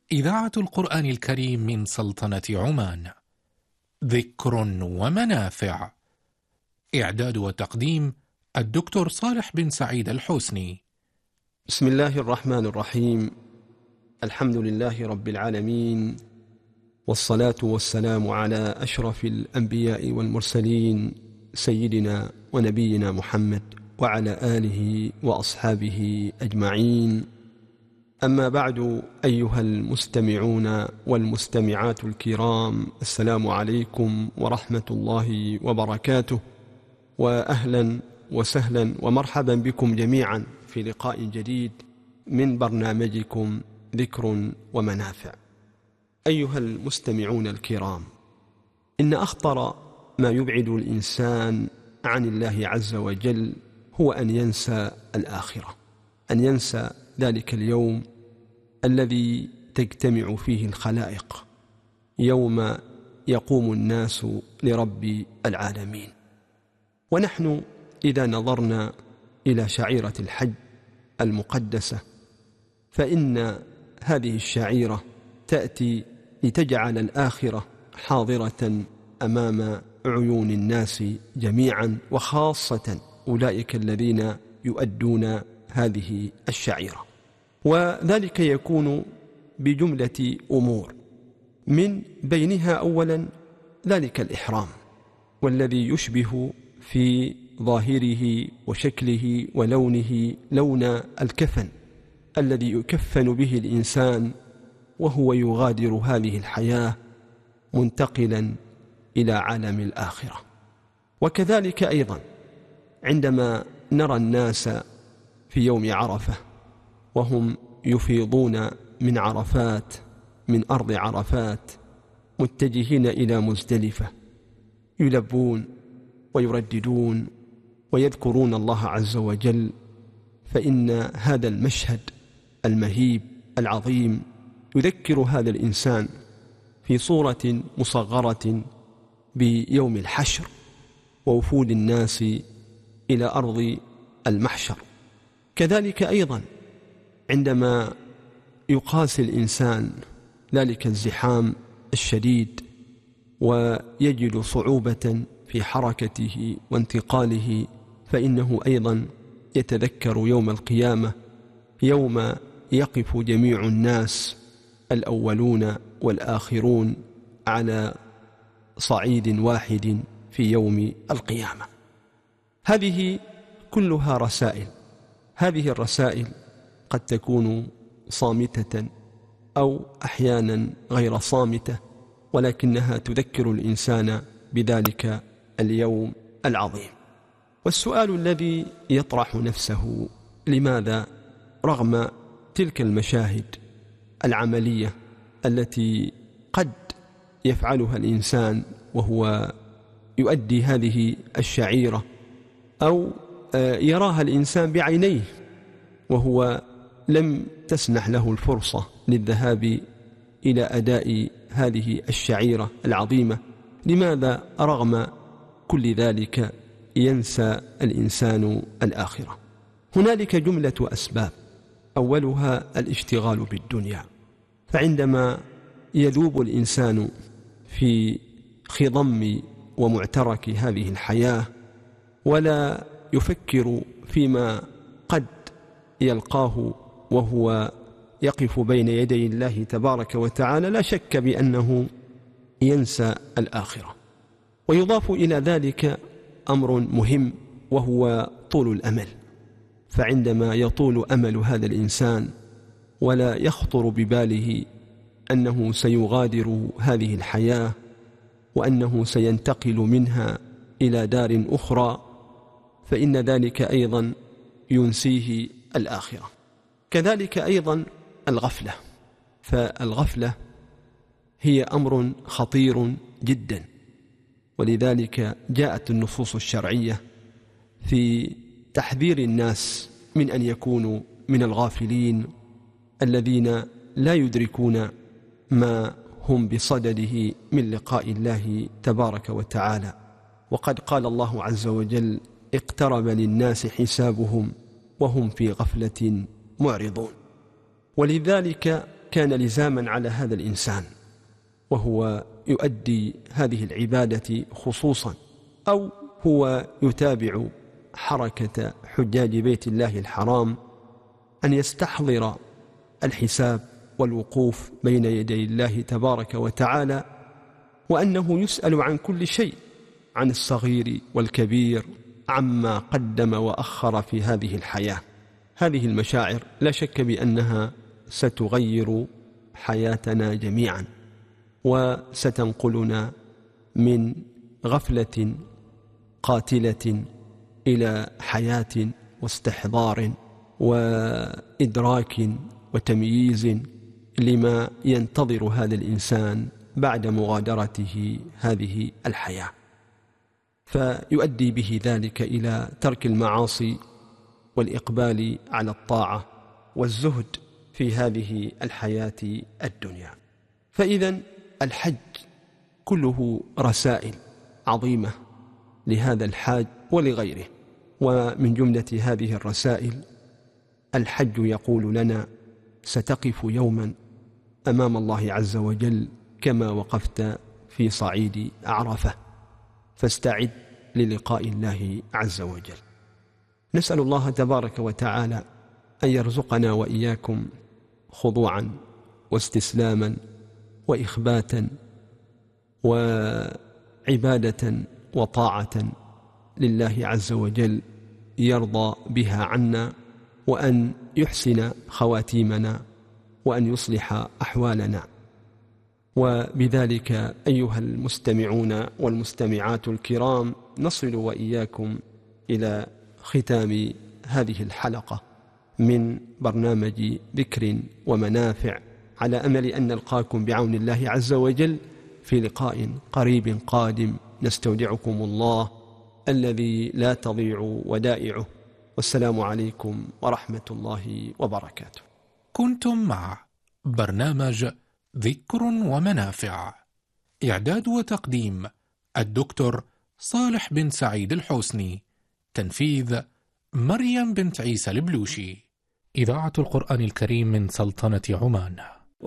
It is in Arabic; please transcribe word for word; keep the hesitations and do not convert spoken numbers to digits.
إذاعة القرآن الكريم من سلطنة عمان. ذكر ومنافع. إعداد وتقديم الدكتور صالح بن سعيد الحسني. بسم الله الرحمن الرحيم. الحمد لله رب العالمين، والصلاة والسلام على أشرف الأنبياء والمرسلين سيدنا ونبينا محمد وعلى آله وأصحابه أجمعين. أما بعد، أيها المستمعون والمستمعات الكرام، السلام عليكم ورحمة الله وبركاته، وأهلا وسهلا ومرحبا بكم جميعا في لقاء جديد من برنامجكم ذكر ومنافع. أيها المستمعون الكرام، إن أخطر ما يبعد الإنسان عن الله عز وجل هو أن ينسى الآخرة، أن ينسى ذلك اليوم الذي تجتمع فيه الخلائق، يوم يقوم الناس لرب العالمين. ونحن إذا نظرنا إلى شعيرة الحج المقدسة، فإن هذه الشعيرة تأتي لتجعل الآخرة حاضرة أمام عيون الناس جميعا، وخاصة أولئك الذين يؤدون هذه الشعيرة. وذلك يكون بجملة أمور، من بينها أولا ذلك الإحرام، والذي يشبه في ظاهره وشكله ولونه لون الكفن الذي يكفن به الإنسان وهو يغادر هذه الحياة منتقلا إلى عالم الآخرة. وكذلك أيضا عندما نرى الناس في يوم عرفة وهم يفيضون من عرفات، من أرض عرفات، متجهين إلى مزدلفة، يلبون ويرددون ويذكرون الله عز وجل، فإن هذا المشهد المهيب العظيم يذكر هذا الإنسان في صورة مصغرة بيوم الحشر ووفود الناس إلى أرض المحشر. كذلك أيضا عندما يقاسي الإنسان ذلك الزحام الشديد ويجد صعوبة في حركته وانتقاله، فإنه أيضا يتذكر يوم القيامة، يوم يقف جميع الناس الأولون والآخرون على صعيد واحد في يوم القيامة. هذه كلها رسائل، هذه الرسائل قد تكون صامتة أو أحيانا غير صامتة، ولكنها تذكر الإنسان بذلك اليوم العظيم. والسؤال الذي يطرح نفسه: لماذا رغم تلك المشاهد العملية التي قد يفعلها الإنسان وهو يؤدي هذه الشعيرة، أو يراها الإنسان بعينيه وهو لم تسنح له الفرصة للذهاب إلى أداء هذه الشعيرة العظيمة، لماذا رغم كل ذلك ينسى الإنسان الآخرة؟ هنالك جملة أسباب، أولها الاشتغال بالدنيا. فعندما يذوب الإنسان في خضم ومعترك هذه الحياة ولا يفكر فيما قد يلقاه وهو يقف بين يدي الله تبارك وتعالى، لا شك بأنه ينسى الآخرة. ويضاف إلى ذلك أمر مهم، وهو طول الأمل. فعندما يطول أمل هذا الإنسان ولا يخطر بباله أنه سيغادر هذه الحياة وأنه سينتقل منها إلى دار أخرى، فإن ذلك أيضا ينسيه الآخرة. كذلك أيضا الغفلة، فالغفلة هي أمر خطير جدا، ولذلك جاءت النصوص الشرعية في تحذير الناس من أن يكونوا من الغافلين الذين لا يدركون ما هم بصدده من لقاء الله تبارك وتعالى. وقد قال الله عز وجل: اقترب للناس حسابهم وهم في غفلة معرضون. ولذلك كان لزاما على هذا الإنسان، وهو يؤدي هذه العبادة خصوصا، أو هو يتابع حركة حجاج بيت الله الحرام، أن يستحضر الحساب والوقوف بين يدي الله تبارك وتعالى، وأنه يسأل عن كل شيء، عن الصغير والكبير، عما قدم وأخر في هذه الحياة. هذه المشاعر لا شك بأنها ستغير حياتنا جميعا، وستنقلنا من غفلة قاتلة إلى حياة واستحضار وإدراك وتمييز لما ينتظر هذا الإنسان بعد مغادرته هذه الحياة، فيؤدي به ذلك إلى ترك المعاصي والإقبال على الطاعة والزهد في هذه الحياة الدنيا. فإذا الحج كله رسائل عظيمة لهذا الحاج ولغيره، ومن جملة هذه الرسائل الحج يقول لنا: ستقف يوما أمام الله عز وجل كما وقفت في صعيد عرفة، فاستعد للقاء الله عز وجل. نسأل الله تبارك وتعالى أن يرزقنا وإياكم خضوعا واستسلاما وإخباتا وعبادة وطاعة لله عز وجل يرضى بها عنا، وأن يحسن خواتيمنا، وأن يصلح أحوالنا. وبذلك أيها المستمعون والمستمعات الكرام نصل وإياكم إلى ختام هذه الحلقة من برنامج ذكر ومنافع، على أمل أن نلقاكم بعون الله عز وجل في لقاء قريب قادم. نستودعكم الله الذي لا تضيع ودائعه، والسلام عليكم ورحمة الله وبركاته. كنتم مع برنامج ذكر ومنافع، إعداد وتقديم الدكتور صالح بن سعيد الحوسني، تنفيذ مريم بنت عيسى البلوشي، إذاعة القرآن الكريم من سلطنة عمان.